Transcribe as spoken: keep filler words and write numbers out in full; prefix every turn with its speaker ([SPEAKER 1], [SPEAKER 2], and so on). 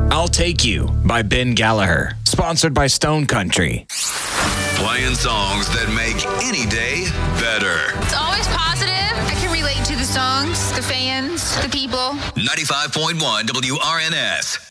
[SPEAKER 1] I'll Take You by Ben Gallagher. Sponsored by Stone Country.
[SPEAKER 2] Playing songs that make any day better.
[SPEAKER 3] It's always positive. I can relate to the songs, the fans, the people.
[SPEAKER 2] ninety-five point one W R N S.